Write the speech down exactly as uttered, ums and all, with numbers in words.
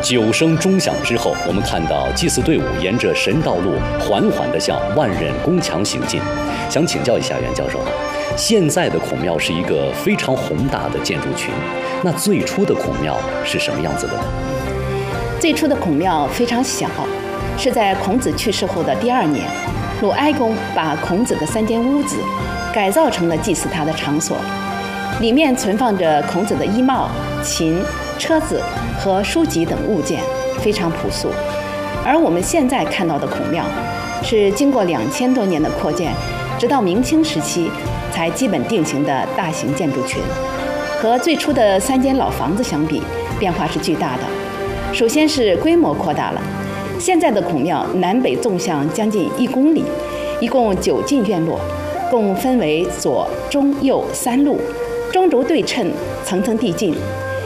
九声钟响之后，我们看到祭祀队伍沿着神道路缓缓地向万人宫墙行进。想请教一下袁教授啊，现在的孔庙是一个非常宏大的建筑群，那最初的孔庙是什么样子的呢？ 最初的孔庙非常小，是在孔子去世后的第二年，鲁哀公把孔子的三间屋子改造成了祭祀他的场所，里面存放着孔子的衣帽、琴、车子和书籍等物件，非常朴素。而我们现在看到的孔庙，是经过两千多年的扩建，直到明清时期才基本定型的大型建筑群。和最初的三间老房子相比，变化是巨大的。首先是规模扩大了，现在的孔庙南北纵向将近一公里，一共九进院落，共分为左、中、右三路，中轴对称，层层递进，